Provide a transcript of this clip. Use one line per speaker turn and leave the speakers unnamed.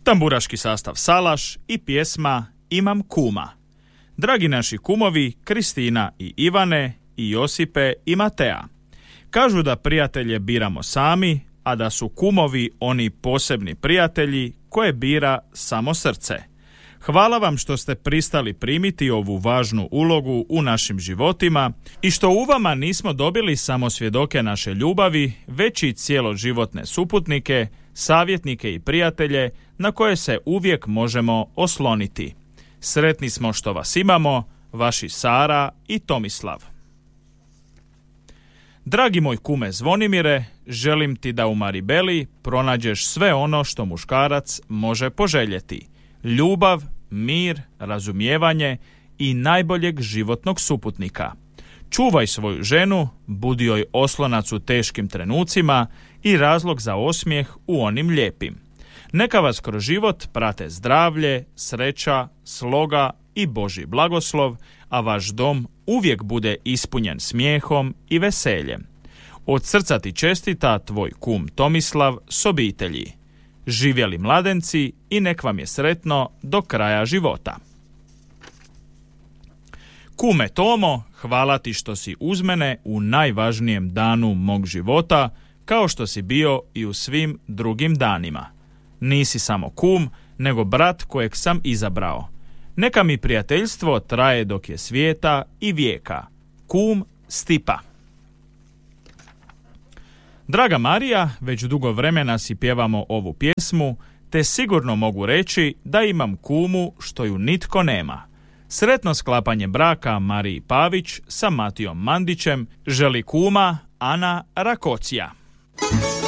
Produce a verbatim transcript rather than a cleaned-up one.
Tamburaški sastav Salaš i pjesma Imam kuma. Dragi naši kumovi, Kristina i Ivane, i Josipe i Matea. Kažu da prijatelje biramo sami, a da su kumovi oni posebni prijatelji koje bira samo srce. Hvala vam što ste pristali primiti ovu važnu ulogu u našim životima i što u vama nismo dobili samo svjedoke naše ljubavi, već i cjeloživotne suputnike, savjetnike i prijatelje na koje se uvijek možemo osloniti. Sretni smo što vas imamo, vaši Sara i Tomislav. Dragi moj kume Zvonimire, želim ti da u Maribeli pronađeš sve ono što muškarac može poželjeti. Ljubav, mir, razumijevanje i najboljeg životnog suputnika. Čuvaj svoju ženu, budi joj oslonac u teškim trenucima i razlog za osmijeh u onim lijepim. Neka vas kroz život prate zdravlje, sreća, sloga i Božji blagoslov, a vaš dom uvijek bude ispunjen smijehom i veseljem. Od srca ti čestita tvoj kum Tomislav s obitelji. Živjeli mladenci i nek vam je sretno do kraja života. Kume Tomo, hvala ti što si uz mene u najvažnijem danu mog života, kao što si bio i u svim drugim danima. Nisi samo kum, nego brat kojeg sam izabrao. Neka mi prijateljstvo traje dok je svijeta i vijeka. Kum Stipa. Draga Marija, već dugo vremena si pjevamo ovu pjesmu, te sigurno mogu reći da imam kumu što ju nitko nema. Sretno sklapanje braka Mariji Pavić sa Matijom Mandićem želi kuma Ana Rakocija.